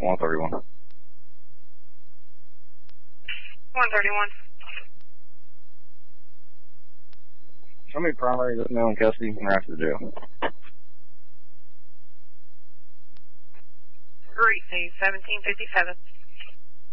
131. 131. Show me primary, this male in custody, and right to the jail. Greasy, 1757.